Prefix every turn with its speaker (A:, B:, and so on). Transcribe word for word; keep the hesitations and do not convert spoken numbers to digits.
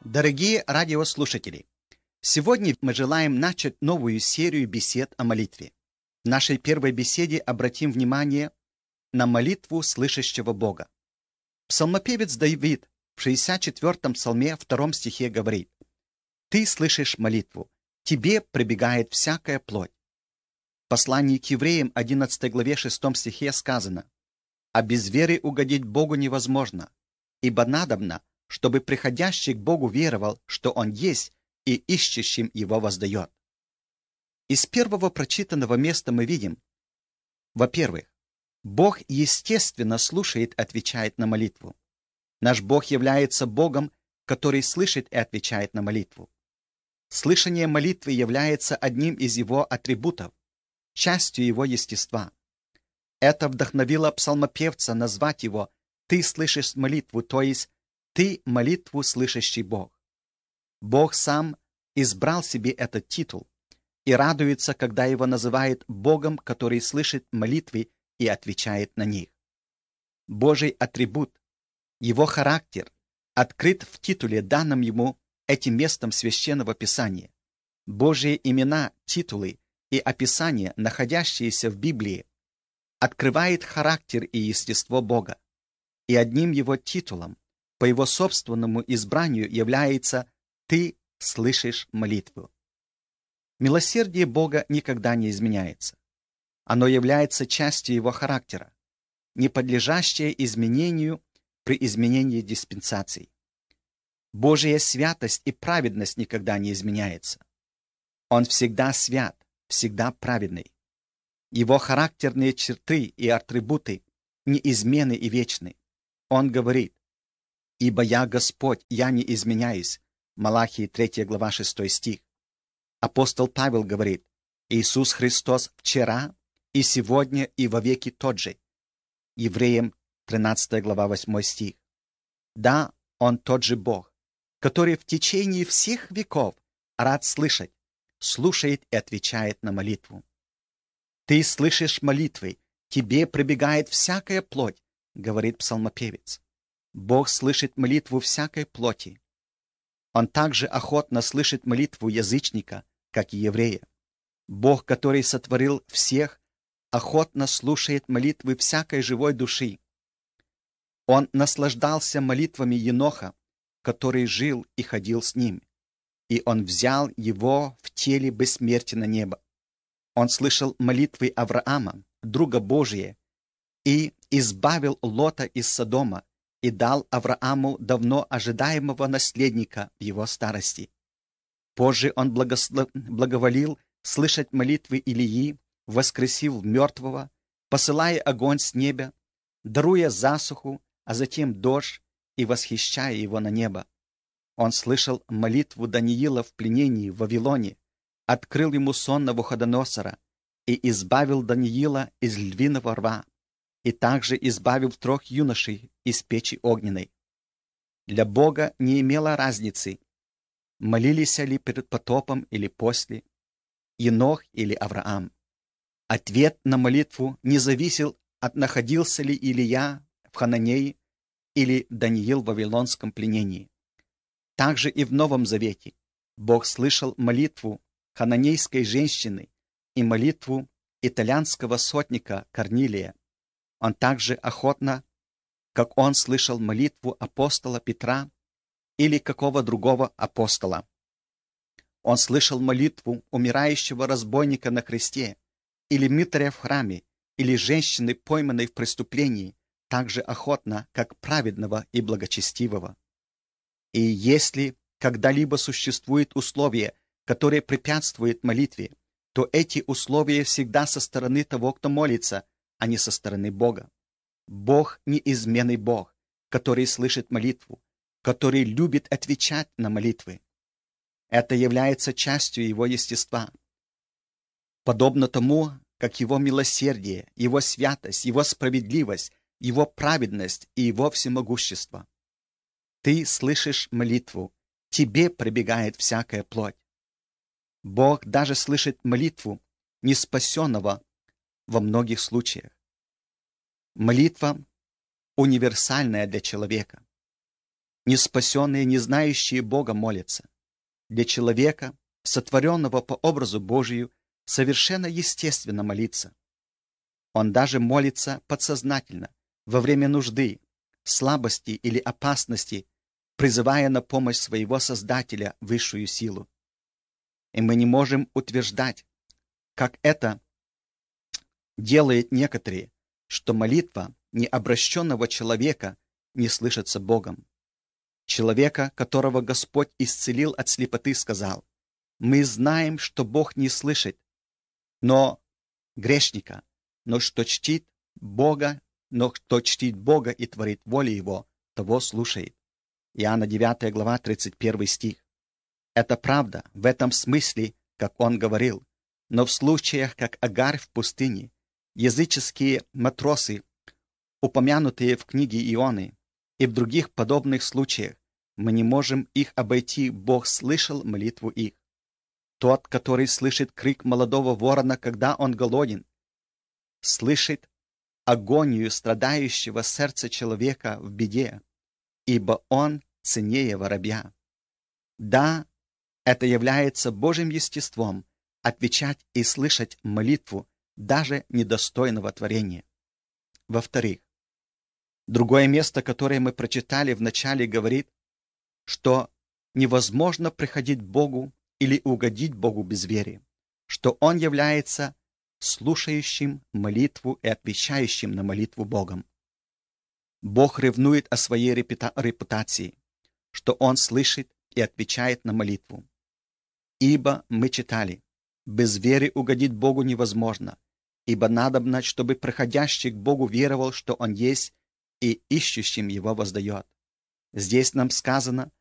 A: Дорогие радиослушатели, сегодня мы желаем начать новую серию бесед о молитве. В нашей первой беседе обратим внимание на молитву слышащего Бога. Псалмопевец Давид в шестьдесят четвёртом псалме втором стихе говорит: «Ты слышишь молитву, тебе прибегает всякая плоть». В послании к евреям одиннадцатой главе шестом стихе сказано: «А без веры угодить Богу невозможно, ибо надобно, чтобы приходящий к Богу веровал, что Он есть, и ищущим Его воздает». Из первого прочитанного места мы видим, во-первых, Бог естественно слушает и отвечает на молитву. Наш Бог является Богом, который слышит и отвечает на молитву. Слышание молитвы является одним из Его атрибутов, частью Его естества. Это вдохновило псалмопевца назвать Его «Ты слышишь молитву», то есть «Ты молитву слышащий Бог». Бог сам избрал себе этот титул и радуется, когда Его называет Богом, который слышит молитвы и отвечает на них. Божий атрибут, Его характер, открыт в титуле, данном Ему этим местом Священного Писания. Божьи имена, титулы и описания, находящиеся в Библии, открывает характер и естество Бога. И одним Его титулом, по Его собственному избранию, является «Ты слышишь молитву». Милосердие Бога никогда не изменяется. Оно является частью Его характера, не подлежащее изменению при изменении диспенсаций. Божья святость и праведность никогда не изменяется. Он всегда свят, всегда праведный. Его характерные черты и атрибуты неизменны и вечны. Он говорит: «Ибо я Господь, я не изменяюсь». Малахии третья глава шестой стих. Апостол Павел говорит: «Иисус Христос вчера и сегодня и вовеки тот же». Евреям тринадцатая глава восьмой стих. Да, Он тот же Бог, который в течение всех веков рад слышать, слушает и отвечает на молитву. «Ты слышишь молитвы, тебе прибегает всякая плоть», говорит псалмопевец. Бог слышит молитву всякой плоти. Он также охотно слышит молитву язычника, как и еврея. Бог, который сотворил всех, охотно слушает молитвы всякой живой души. Он наслаждался молитвами Еноха, который жил и ходил с ним, и он взял его в теле бессмертия на небо. Он слышал молитвы Авраама, друга Божия, и избавил Лота из Содома, и дал Аврааму давно ожидаемого наследника в его старости. Позже он благослов... благоволил слышать молитвы Илии, воскресил мертвого, посылая огонь с неба, даруя засуху, а затем дождь, и восхищая его на небо. Он слышал молитву Даниила в пленении в Вавилоне, открыл ему сон Навуходоносора и избавил Даниила из львиного рва, и также избавил трех юношей из печи огненной. Для Бога не имело разницы, молились ли перед потопом или после, Енох или Авраам. Ответ на молитву не зависел от находился ли Илия в Хананее или Даниил в вавилонском пленении. Также и в Новом Завете Бог слышал молитву хананейской женщины и молитву итальянского сотника Корнилия. Он также охотно, как он слышал молитву апостола Петра или какого другого апостола. Он слышал молитву умирающего разбойника на кресте, или мытаря в храме, или женщины, пойманной в преступлении, так же охотно, как праведного и благочестивого. И если когда-либо существует условие, которое препятствует молитве, то эти условия всегда со стороны того, кто молится, а не со стороны Бога. Бог — неизменный Бог, который слышит молитву, который любит отвечать на молитвы. Это является частью Его естества. Подобно тому, как Его милосердие, Его святость, Его справедливость, Его праведность и Его всемогущество. Ты слышишь молитву, тебе прибегает всякая плоть. Бог даже слышит молитву неспасенного во многих случаях. Молитва универсальная для человека. неспасенные, не знающие Бога молятся. Для человека, сотворенного по образу Божию, совершенно естественно молиться. Он даже молится подсознательно, во время нужды, слабости или опасности, призывая на помощь своего Создателя высшую силу. И мы не можем утверждать, как это делают некоторые, что молитва необращенного человека не слышится Богом. Человека, которого Господь исцелил от слепоты, сказал: «Мы знаем, что Бог не слышит, но грешника, но что чтит Бога, но кто чтит Бога и творит волю Его, того слушает». Иоанна девятая глава, тридцать первый стих. Это правда в этом смысле, как он говорил, но в случаях, как Агарь в пустыне, языческие матросы, упомянутые в книге Ионы, и в других подобных случаях, мы не можем их обойти, Бог слышал молитву их. Тот, который слышит крик молодого ворона, когда он голоден, слышит агонию страдающего сердца человека в беде, ибо он ценнее воробья. Да, это является Божьим естеством отвечать и слышать молитву даже недостойного творения. Во-вторых, другое место, которое мы прочитали в начале, говорит, что невозможно приходить к Богу или угодить Богу без веры, что Он является слушающим молитву и отвечающим на молитву Богом. Бог ревнует о своей репутации, что Он слышит и отвечает на молитву. Ибо мы читали, без веры угодить Богу невозможно, ибо надобно, чтобы приходящий к Богу веровал, что Он есть, и ищущим Его воздает. Здесь нам сказано,